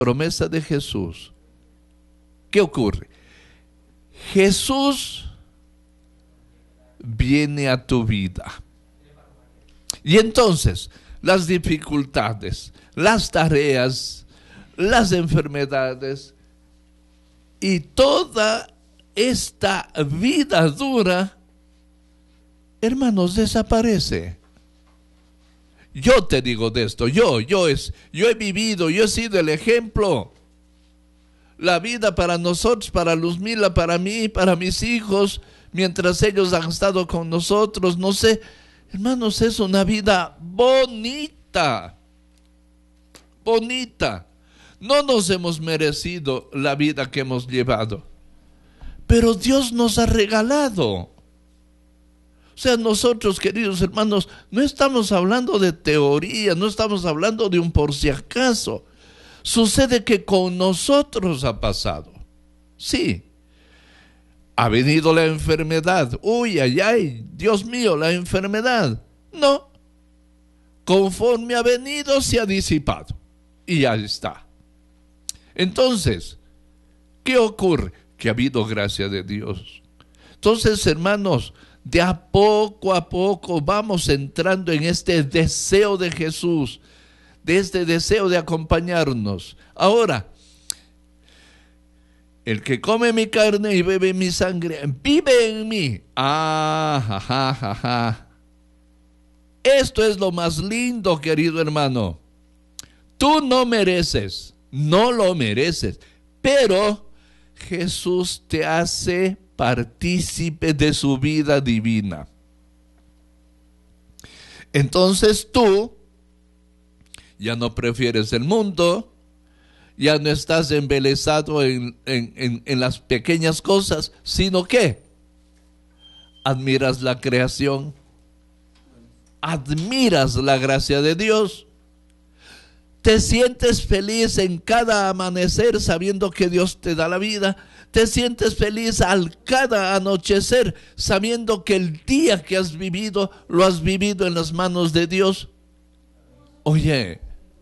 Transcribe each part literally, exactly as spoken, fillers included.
promesa de Jesús, ¿qué ocurre? Jesús viene a tu vida. Y entonces, las dificultades, las tareas, las enfermedades y toda esta vida dura, hermanos, desaparece. Yo te digo de esto, yo, yo, es, yo he vivido, yo he sido el ejemplo. La vida para nosotros, para Luzmila, para mí, para mis hijos, mientras ellos han estado con nosotros, no sé, hermanos, es una vida bonita, bonita. No nos hemos merecido la vida que hemos llevado, pero Dios nos ha regalado. O sea, nosotros, queridos hermanos, no estamos hablando de teoría, no estamos hablando de un por si acaso. Sucede que con nosotros ha pasado. Sí. Ha venido la enfermedad. Uy, ay, ay, Dios mío, la enfermedad. No. Conforme ha venido, se ha disipado. Y ya está. Entonces, ¿qué ocurre? Que ha habido gracia de Dios. Entonces, hermanos, de a poco a poco vamos entrando en este deseo de Jesús, de este deseo de acompañarnos. Ahora, el que come mi carne y bebe mi sangre, vive en mí. Ah, ja, ja, ja, ja. Esto es lo más lindo, querido hermano. Tú no mereces, no lo mereces, pero Jesús te hace partícipe de su vida divina. Entonces tú ya no prefieres el mundo, ya no estás embelesado en, en, en, en las pequeñas cosas, sino que admiras la creación, admiras la gracia de Dios, te sientes feliz en cada amanecer sabiendo que Dios te da la vida, te sientes feliz al cada anochecer sabiendo que el día que has vivido lo has vivido en las manos de Dios. Oye,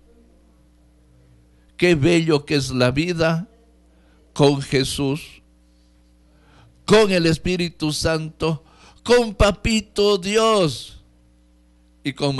qué bello que es la vida con Jesús, con el Espíritu Santo, con Papito Dios y con